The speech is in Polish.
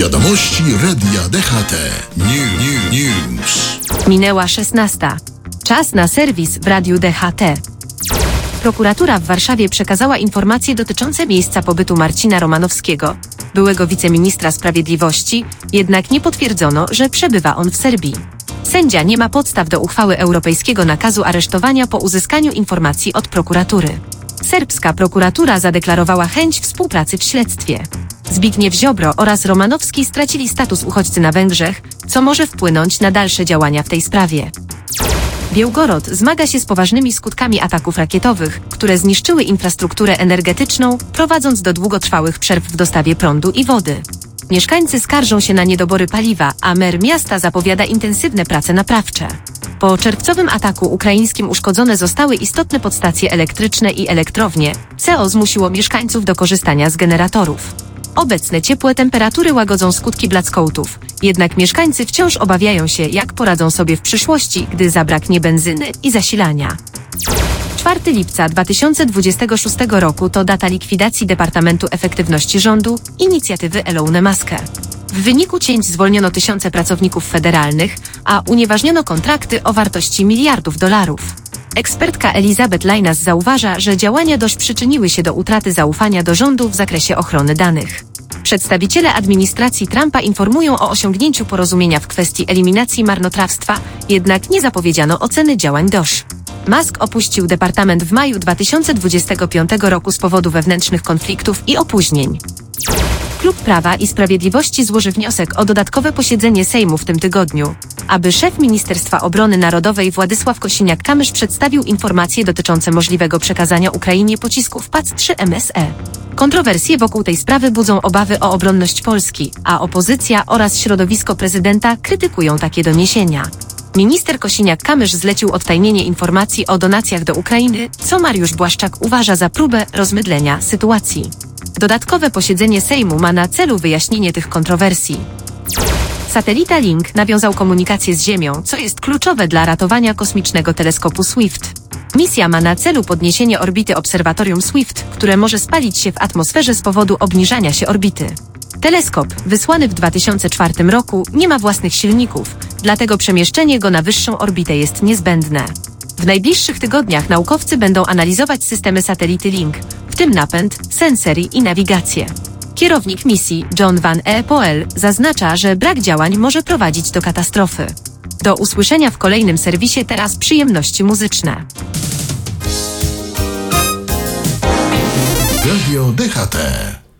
Wiadomości Radia DHT. News. Minęła 16. Czas na serwis w Radiu DHT. Prokuratura w Warszawie przekazała informacje dotyczące miejsca pobytu Marcina Romanowskiego, byłego wiceministra sprawiedliwości, jednak nie potwierdzono, że przebywa on w Serbii. Sędzia nie ma podstaw do uchwały europejskiego nakazu aresztowania po uzyskaniu informacji od prokuratury. Serbska prokuratura zadeklarowała chęć współpracy w śledztwie. Zbigniew Ziobro oraz Romanowski stracili status uchodźcy na Węgrzech, co może wpłynąć na dalsze działania w tej sprawie. Białgorod zmaga się z poważnymi skutkami ataków rakietowych, które zniszczyły infrastrukturę energetyczną, prowadząc do długotrwałych przerw w dostawie prądu i wody. Mieszkańcy skarżą się na niedobory paliwa, a mer miasta zapowiada intensywne prace naprawcze. Po czerwcowym ataku ukraińskim uszkodzone zostały istotne podstacje elektryczne i elektrownie, co zmusiło mieszkańców do korzystania z generatorów. Obecne ciepłe temperatury łagodzą skutki blackoutów, jednak mieszkańcy wciąż obawiają się, jak poradzą sobie w przyszłości, gdy zabraknie benzyny i zasilania. 4 lipca 2026 roku to data likwidacji Departamentu Efektywności Rządu, inicjatywy Elona Muska. W wyniku cięć zwolniono tysiące pracowników federalnych, a unieważniono kontrakty o wartości miliardów dolarów. Ekspertka Elizabeth Lainas zauważa, że działania DOŚ przyczyniły się do utraty zaufania do rządu w zakresie ochrony danych. Przedstawiciele administracji Trumpa informują o osiągnięciu porozumienia w kwestii eliminacji marnotrawstwa, jednak nie zapowiedziano oceny działań DOŚ. Musk opuścił departament w maju 2025 roku z powodu wewnętrznych konfliktów i opóźnień. Klub Prawa i Sprawiedliwości złoży wniosek o dodatkowe posiedzenie Sejmu w tym tygodniu, aby szef Ministerstwa Obrony Narodowej Władysław Kosiniak-Kamysz przedstawił informacje dotyczące możliwego przekazania Ukrainie pocisków PAC-3 MSE. Kontrowersje wokół tej sprawy budzą obawy o obronność Polski, a opozycja oraz środowisko prezydenta krytykują takie doniesienia. Minister Kosiniak-Kamysz zlecił odtajnienie informacji o donacjach do Ukrainy, co Mariusz Błaszczak uważa za próbę rozmydlenia sytuacji. Dodatkowe posiedzenie Sejmu ma na celu wyjaśnienie tych kontrowersji. Satelita Link nawiązał komunikację z Ziemią, co jest kluczowe dla ratowania kosmicznego teleskopu SWIFT. Misja ma na celu podniesienie orbity obserwatorium SWIFT, które może spalić się w atmosferze z powodu obniżania się orbity. Teleskop, wysłany w 2004 roku, nie ma własnych silników, dlatego przemieszczenie go na wyższą orbitę jest niezbędne. W najbliższych tygodniach naukowcy będą analizować systemy satelity Link, w tym napęd, sensory i nawigację. Kierownik misji, John Van Poel, zaznacza, że brak działań może prowadzić do katastrofy. Do usłyszenia w kolejnym serwisie, teraz przyjemności muzyczne. Radio DHT.